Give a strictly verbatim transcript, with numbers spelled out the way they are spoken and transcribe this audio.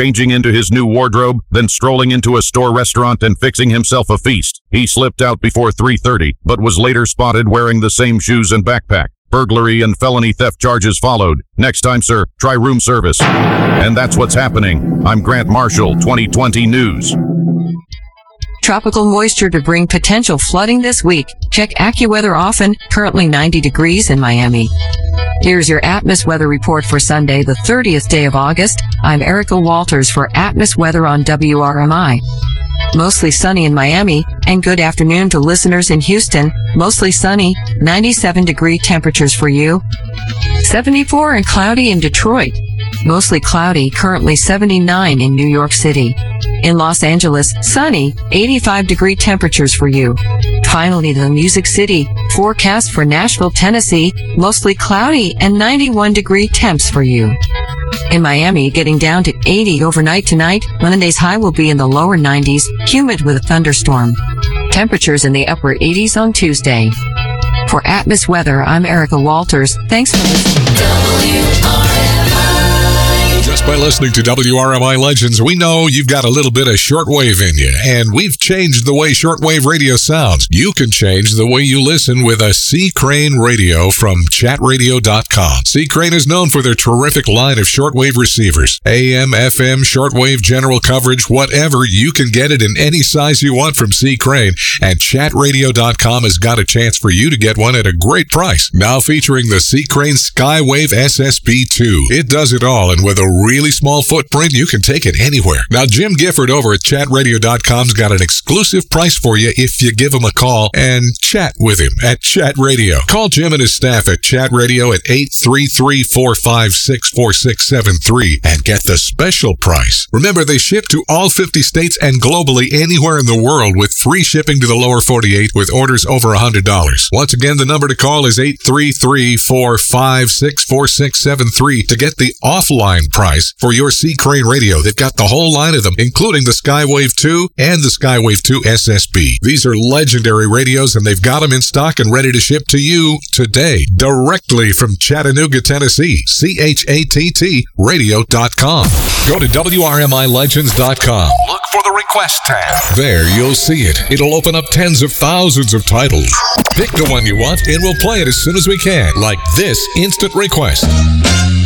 changing into his new wardrobe, then strolling into a store restaurant and fixing himself a feast. He slipped out before three thirty, but was later spotted wearing the same shoes and backpack. Burglary and felony theft charges followed. Next time, sir, try room service. And that's what's happening. I'm Grant Marshall, twenty twenty News. Tropical moisture to bring potential flooding this week. Check AccuWeather often. Currently ninety degrees in Miami. Here's your Atmos weather report for Sunday, the thirtieth day of August. I'm Erica Walters for Atmos Weather on W R M I. Mostly sunny in Miami, and good afternoon to listeners in Houston. Mostly sunny, ninety-seven degree temperatures for you. seventy-four and cloudy in Detroit. Mostly cloudy, currently seventy-nine in New York City. In Los Angeles, sunny, eighty-five degree temperatures for you. Finally, the Music City, forecast for Nashville, Tennessee, mostly cloudy and ninety-one degree temps for you. In Miami, getting down to eighty overnight tonight. Monday's high will be in the lower nineties, humid with a thunderstorm. Temperatures in the upper eighties on Tuesday. For Atmos Weather, I'm Erica Walters. Thanks for listening. W R M I. Just by listening to W R M I Legends, we know you've got a little bit of shortwave in you, and we've changed the way shortwave radio sounds. You can change the way you listen with a C. Crane radio from chat radio dot com. C. Crane is known for their terrific line of shortwave receivers. A M, F M, shortwave, general coverage, whatever, you can get it in any size you want from C. Crane, and chat radio dot com has got a chance for you to get one at a great price. Now featuring the C. Crane Skywave S S B two. It does it all, and with a really small footprint, you can take it anywhere. Now, Jim Gifford over at chat radio dot com's got an exclusive price for you if you give him a call and chat with him at Chat Radio. Call Jim and his staff at Chat Radio at eight three three, four five six, four six seven three and get the special price. Remember, they ship to all fifty states and globally anywhere in the world with free shipping to the lower forty-eight with orders over one hundred dollars. Once again, the number to call is eight three three, four five six, four six seven three to get the offline price for your C. Crane radio. They've got the whole line of them, including the Skywave two and the Skywave two S S B. These are legendary radios, and they've got them in stock and ready to ship to you today, directly from Chattanooga, Tennessee. C H A T T radio dot com. Go to W R M I legends dot com. Look for the request tab. There, you'll see it. It'll open up tens of thousands of titles. Pick the one you want, and we'll play it as soon as we can, like this instant request.